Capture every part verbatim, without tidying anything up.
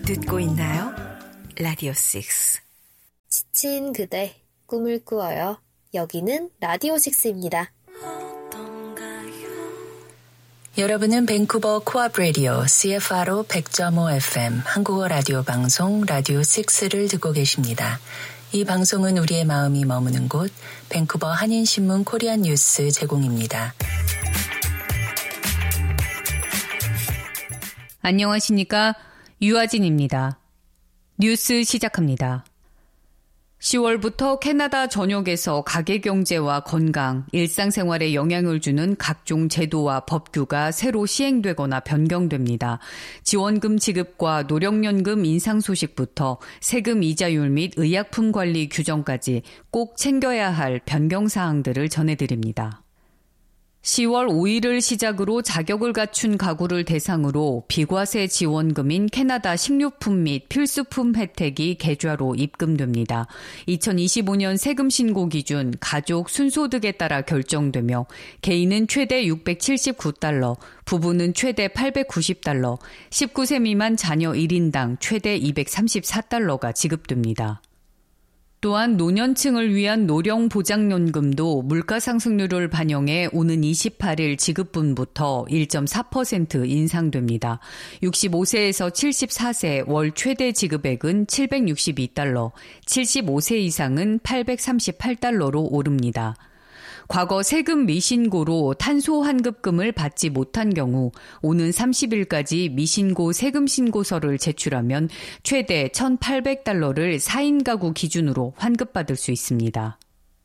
듣고 있나요? 라디오 육. 지친 그대, 꿈을 꾸어요. 여기는 라디오 육입니다. 여러분은 밴쿠버 코앞 라디오 씨에프아르오 백 점 오 에프엠 한국어 라디오 방송 라디오 육을 듣고 계십니다. 이 방송은 우리의 마음이 머무는 곳 밴쿠버 한인신문 코리안 뉴스 제공입니다. 안녕하십니까? 유아진입니다. 뉴스 시작합니다. 시월부터 캐나다 전역에서 가계경제와 건강, 일상생활에 영향을 주는 각종 제도와 법규가 새로 시행되거나 변경됩니다. 지원금 지급과 노령연금 인상 소식부터 세금 이자율 및 의약품 관리 규정까지 꼭 챙겨야 할 변경사항들을 전해드립니다. 시월 오일을 시작으로 자격을 갖춘 가구를 대상으로 비과세 지원금인 캐나다 식료품 및 필수품 혜택이 계좌로 입금됩니다. 이천이십오년 세금 신고 기준 가족 순소득에 따라 결정되며 개인은 최대 육백칠십구 달러, 부부는 최대 팔백구십 달러, 십구 세 미만 자녀 일 인당 최대 이백삼십사 달러가 지급됩니다. 또한 노년층을 위한 노령보장연금도 물가상승률을 반영해 오는 이십팔일 지급분부터 일 점 사 퍼센트 인상됩니다. 육십오 세에서 칠십사 세 월 최대 지급액은 칠백육십이 달러, 칠십오 세 이상은 팔백삼십팔 달러로 오릅니다. 과거 세금 미신고로 탄소 환급금을 받지 못한 경우 오는 삼십일까지 미신고 세금 신고서를 제출하면 최대 천팔백 달러를 사 인 가구 기준으로 환급받을 수 있습니다.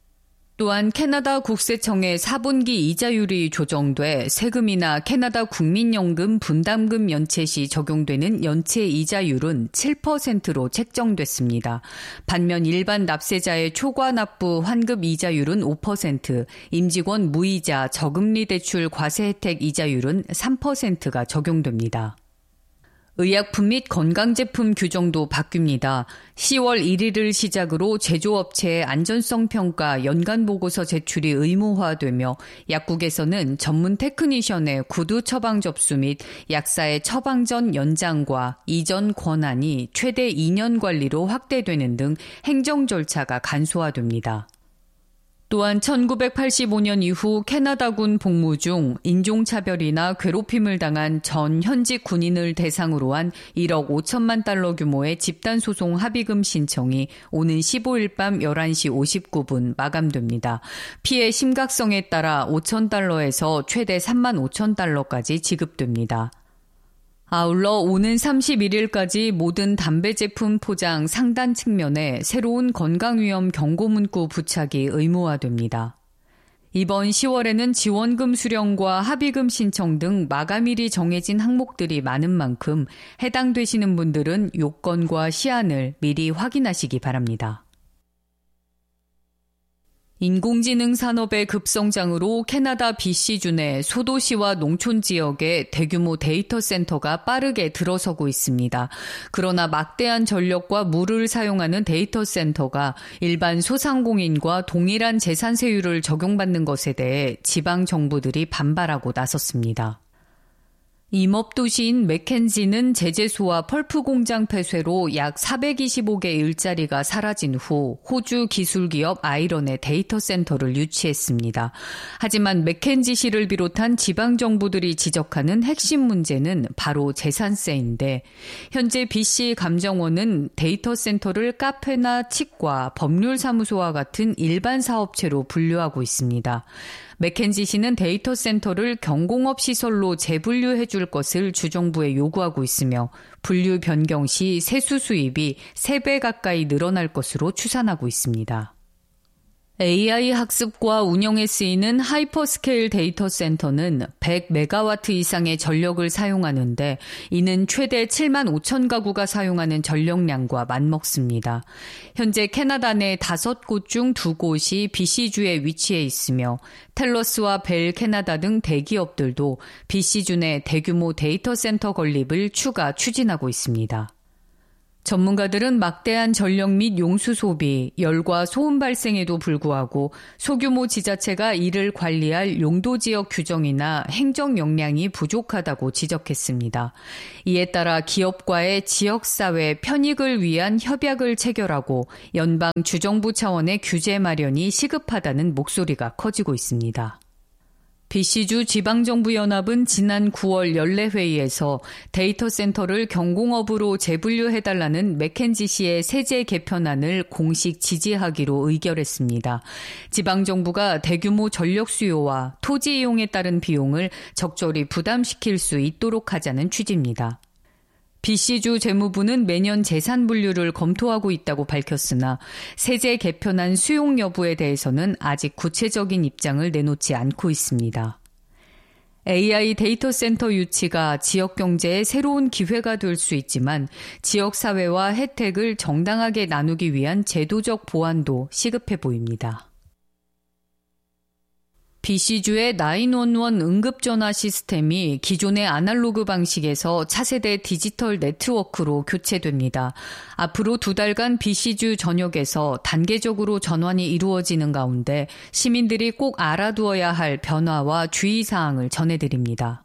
또한 캐나다 국세청의 사 분기 이자율이 조정돼 세금이나 캐나다 국민연금 분담금 연체 시 적용되는 연체 이자율은 칠 퍼센트로 책정됐습니다. 반면 일반 납세자의 초과 납부 환급 이자율은 오 퍼센트, 임직원 무이자 저금리 대출 과세 혜택 이자율은 삼 퍼센트가 적용됩니다. 의약품 및 건강제품 규정도 바뀝니다. 시월 일일을 시작으로 제조업체의 안전성 평가 연간보고서 제출이 의무화되며 약국에서는 전문 테크니션의 구두 처방 접수 및 약사의 처방 전 연장과 이전 권한이 최대 이 년 관리로 확대되는 등 행정 절차가 간소화됩니다. 또한 천구백팔십오년 이후 캐나다군 복무 중 인종차별이나 괴롭힘을 당한 전 현직 군인을 대상으로 한 일억 오천만 달러 규모의 집단소송 합의금 신청이 오는 십오일 밤 열한 시 오십구 분 마감됩니다. 피해 심각성에 따라 오천 달러에서 최대 삼만 오천 달러까지 지급됩니다. 아울러 오는 삼십일일까지 모든 담배 제품 포장 상단 측면에 새로운 건강위험 경고 문구 부착이 의무화됩니다. 이번 시월에는 지원금 수령과 합의금 신청 등 마감일이 정해진 항목들이 많은 만큼 해당되시는 분들은 요건과 시한을 미리 확인하시기 바랍니다. 인공지능 산업의 급성장으로 캐나다 비씨 내 소도시와 농촌 지역에 대규모 데이터 센터가 빠르게 들어서고 있습니다. 그러나 막대한 전력과 물을 사용하는 데이터 센터가 일반 소상공인과 동일한 재산세율을 적용받는 것에 대해 지방 정부들이 반발하고 나섰습니다. 임업도시인 맥켄지는 제재소와 펄프 공장 폐쇄로 약 사백이십오 개 일자리가 사라진 후 호주 기술기업 아이런의 데이터 센터를 유치했습니다. 하지만 맥켄지시를 비롯한 지방정부들이 지적하는 핵심 문제는 바로 재산세인데 현재 비씨 감정원은 데이터 센터를 카페나 치과, 법률사무소와 같은 일반 사업체로 분류하고 있습니다. 맥켄지시는 데이터 센터를 경공업 시설로 재분류해 줄 것을 주정부에 요구하고 있으며 분류 변경 시 세수 수입이 세 배 가까이 늘어날 것으로 추산하고 있습니다. 에이아이 학습과 운영에 쓰이는 하이퍼스케일 데이터 센터는 백 메가와트 이상의 전력을 사용하는데 이는 최대 칠만 오천 가구가 사용하는 전력량과 맞먹습니다. 현재 캐나다 내 다섯 곳 중 두 곳이 비씨주에 위치해 있으며 텔러스와 벨 캐나다 등 대기업들도 비씨주 내 대규모 데이터 센터 건립을 추가 추진하고 있습니다. 전문가들은 막대한 전력 및 용수 소비, 열과 소음 발생에도 불구하고 소규모 지자체가 이를 관리할 용도 지역 규정이나 행정 역량이 부족하다고 지적했습니다. 이에 따라 기업과의 지역사회 편익을 위한 협약을 체결하고 연방 주정부 차원의 규제 마련이 시급하다는 목소리가 커지고 있습니다. 비씨주 지방정부연합은 지난 구월 연례회의에서 데이터 센터를 경공업으로 재분류해달라는 맥켄지씨의 세제 개편안을 공식 지지하기로 의결했습니다. 지방정부가 대규모 전력 수요와 토지 이용에 따른 비용을 적절히 부담시킬 수 있도록 하자는 취지입니다. 비씨주 재무부는 매년 재산 분류를 검토하고 있다고 밝혔으나 세제 개편안 수용 여부에 대해서는 아직 구체적인 입장을 내놓지 않고 있습니다. 에이아이 데이터 센터 유치가 지역 경제의 새로운 기회가 될 수 있지만 지역 사회와 혜택을 정당하게 나누기 위한 제도적 보완도 시급해 보입니다. 비씨주의 나인원원 응급전화 시스템이 기존의 아날로그 방식에서 차세대 디지털 네트워크로 교체됩니다. 앞으로 두 달간 비씨주 전역에서 단계적으로 전환이 이루어지는 가운데 시민들이 꼭 알아두어야 할 변화와 주의사항을 전해드립니다.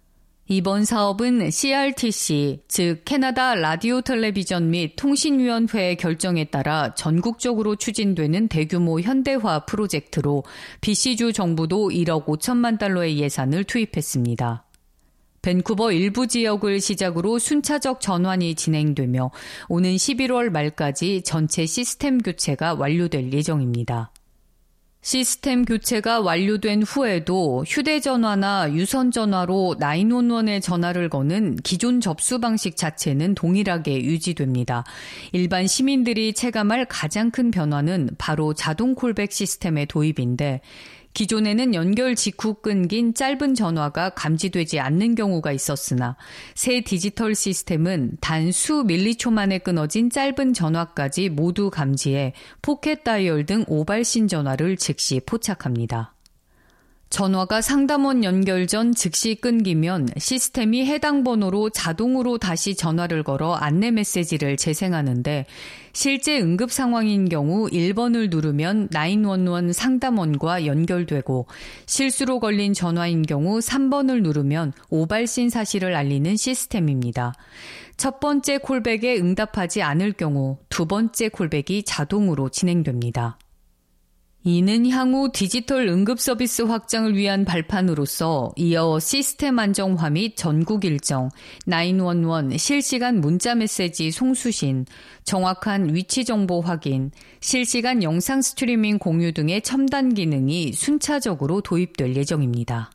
이번 사업은 씨알티씨, 즉 캐나다 라디오 텔레비전 및 통신위원회의 결정에 따라 전국적으로 추진되는 대규모 현대화 프로젝트로 비씨주 정부도 일억 오천만 달러의 예산을 투입했습니다. 밴쿠버 일부 지역을 시작으로 순차적 전환이 진행되며 오는 십일월 말까지 전체 시스템 교체가 완료될 예정입니다. 시스템 교체가 완료된 후에도 휴대전화나 유선전화로 나인원원에 전화를 거는 기존 접수 방식 자체는 동일하게 유지됩니다. 일반 시민들이 체감할 가장 큰 변화는 바로 자동 콜백 시스템의 도입인데 기존에는 연결 직후 끊긴 짧은 전화가 감지되지 않는 경우가 있었으나 새 디지털 시스템은 단 수 밀리초 만에 끊어진 짧은 전화까지 모두 감지해 포켓 다이얼 등 오발신 전화를 즉시 포착합니다. 전화가 상담원 연결 전 즉시 끊기면 시스템이 해당 번호로 자동으로 다시 전화를 걸어 안내 메시지를 재생하는데 실제 응급 상황인 경우 일 번을 누르면 나인원원 상담원과 연결되고 실수로 걸린 전화인 경우 삼 번을 누르면 오발신 사실을 알리는 시스템입니다. 첫 번째 콜백에 응답하지 않을 경우 두 번째 콜백이 자동으로 진행됩니다. 이는 향후 디지털 응급 서비스 확장을 위한 발판으로서 이어 시스템 안정화 및 전국 일정, 나인원원 실시간 문자 메시지 송수신, 정확한 위치 정보 확인, 실시간 영상 스트리밍 공유 등의 첨단 기능이 순차적으로 도입될 예정입니다.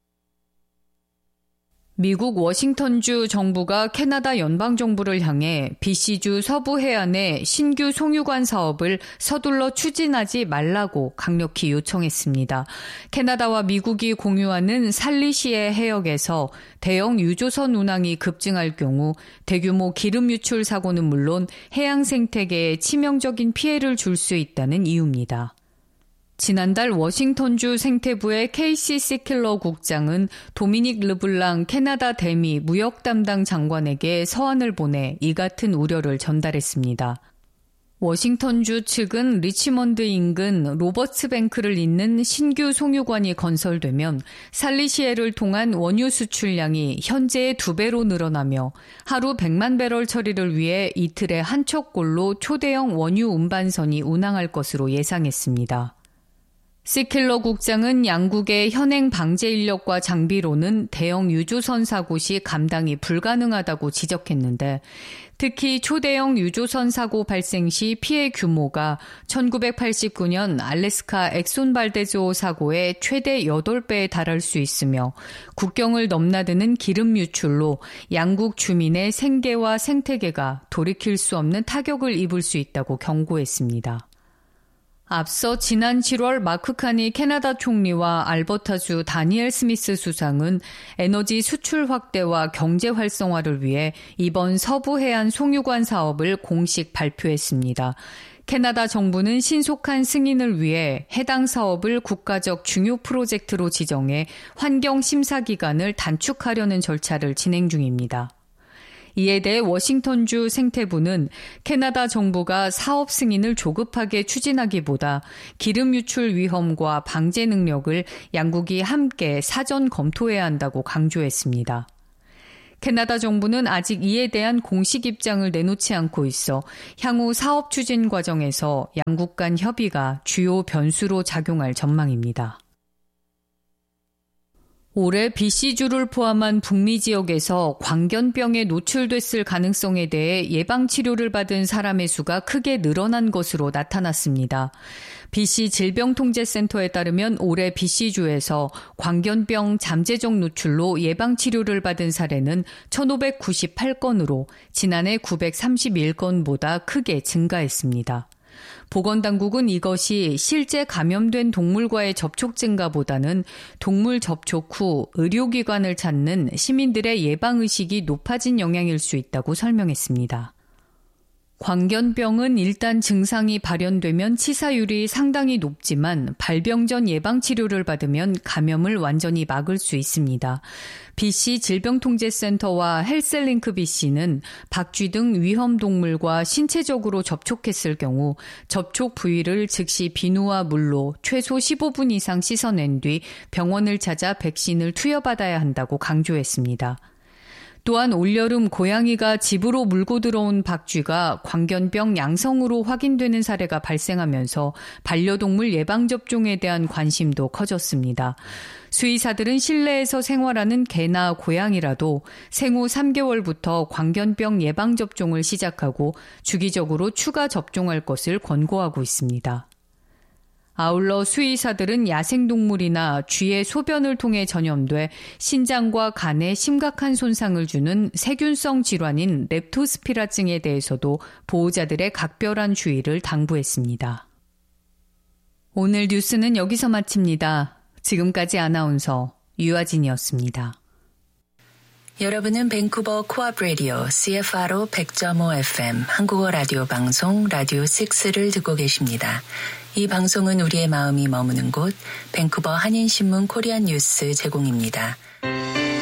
미국 워싱턴주 정부가 캐나다 연방정부를 향해 비씨주 서부 해안의 신규 송유관 사업을 서둘러 추진하지 말라고 강력히 요청했습니다. 캐나다와 미국이 공유하는 살리시의 해역에서 대형 유조선 운항이 급증할 경우 대규모 기름 유출 사고는 물론 해양 생태계에 치명적인 피해를 줄 수 있다는 이유입니다. 지난달 워싱턴주 생태부의 케이시 시킬러 국장은 도미닉 르블랑 캐나다 대미 무역 담당 장관에게 서한을 보내 이 같은 우려를 전달했습니다. 워싱턴주 측은 리치먼드 인근 로버츠뱅크를 잇는 신규 송유관이 건설되면 살리시에를 통한 원유 수출량이 현재의 두 배로 늘어나며 하루 백만 배럴 처리를 위해 이틀에 한 척골로 초대형 원유 운반선이 운항할 것으로 예상했습니다. 시킬러 국장은 양국의 현행 방제 인력과 장비로는 대형 유조선 사고 시 감당이 불가능하다고 지적했는데 특히 초대형 유조선 사고 발생 시 피해 규모가 천구백팔십구 년 알래스카 엑손 발데즈호 사고의 최대 여덟 배에 달할 수 있으며 국경을 넘나드는 기름 유출로 양국 주민의 생계와 생태계가 돌이킬 수 없는 타격을 입을 수 있다고 경고했습니다. 앞서 지난 칠월 마크 카니 캐나다 총리와 알버타주 다니엘 스미스 수상은 에너지 수출 확대와 경제 활성화를 위해 이번 서부 해안 송유관 사업을 공식 발표했습니다. 캐나다 정부는 신속한 승인을 위해 해당 사업을 국가적 중요 프로젝트로 지정해 환경 심사 기간을 단축하려는 절차를 진행 중입니다. 이에 대해 워싱턴주 생태부는 캐나다 정부가 사업 승인을 조급하게 추진하기보다 기름 유출 위험과 방제 능력을 양국이 함께 사전 검토해야 한다고 강조했습니다. 캐나다 정부는 아직 이에 대한 공식 입장을 내놓지 않고 있어 향후 사업 추진 과정에서 양국 간 협의가 주요 변수로 작용할 전망입니다. 올해 비씨주를 포함한 북미 지역에서 광견병에 노출됐을 가능성에 대해 예방치료를 받은 사람의 수가 크게 늘어난 것으로 나타났습니다. 비씨 질병통제센터에 따르면 올해 비씨주에서 광견병 잠재적 노출로 예방치료를 받은 사례는 천오백구십팔 건으로 지난해 구백삼십일 건보다 크게 증가했습니다. 보건당국은 이것이 실제 감염된 동물과의 접촉 증가보다는 동물 접촉 후 의료기관을 찾는 시민들의 예방의식이 높아진 영향일 수 있다고 설명했습니다. 광견병은 일단 증상이 발현되면 치사율이 상당히 높지만 발병 전 예방치료를 받으면 감염을 완전히 막을 수 있습니다. 비씨 질병통제센터와 헬스링크 비씨는 박쥐 등 위험동물과 신체적으로 접촉했을 경우 접촉 부위를 즉시 비누와 물로 최소 십오 분 이상 씻어낸 뒤 병원을 찾아 백신을 투여받아야 한다고 강조했습니다. 또한 올여름 고양이가 집으로 물고 들어온 박쥐가 광견병 양성으로 확인되는 사례가 발생하면서 반려동물 예방접종에 대한 관심도 커졌습니다. 수의사들은 실내에서 생활하는 개나 고양이라도 생후 삼 개월부터 광견병 예방접종을 시작하고 주기적으로 추가 접종할 것을 권고하고 있습니다. 아울러 수의사들은 야생동물이나 쥐의 소변을 통해 전염돼 신장과 간에 심각한 손상을 주는 세균성 질환인 렙토스피라증에 대해서도 보호자들의 각별한 주의를 당부했습니다. 오늘 뉴스는 여기서 마칩니다. 지금까지 아나운서 유아진이었습니다. 여러분은 밴쿠버 코업 라디오 씨에프아르오 백 점 오 에프엠 한국어 라디오 방송 라디오 식스를 듣고 계십니다. 이 방송은 우리의 마음이 머무는 곳 밴쿠버 한인신문 코리안 뉴스 제공입니다.